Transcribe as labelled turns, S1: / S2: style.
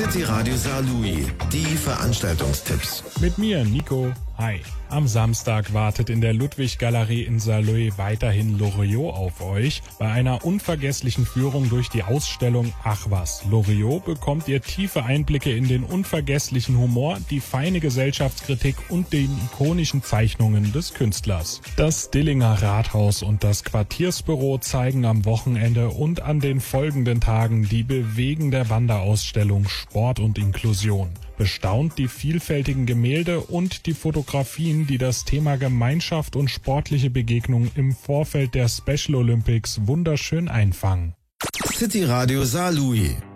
S1: City Radio Saarlouis, die Veranstaltungstipps.
S2: Mit mir, Nico. Hi. Am Samstag wartet in der Ludwig-Galerie in Saarlouis weiterhin Loriot auf euch. Bei einer unvergesslichen Führung durch die Ausstellung Ach was, Loriot bekommt ihr tiefe Einblicke in den unvergesslichen Humor, die feine Gesellschaftskritik und den ikonischen Zeichnungen des Künstlers. Das Dillinger Rathaus und das Quartiersbüro zeigen am Wochenende und an den folgenden Tagen die bewegende Wanderausstellung Sport und Inklusion. Bestaunt die vielfältigen Gemälde und die Fotografien, die das Thema Gemeinschaft und sportliche Begegnung im Vorfeld der Special Olympics wunderschön einfangen.
S1: City Radio Saarlouis.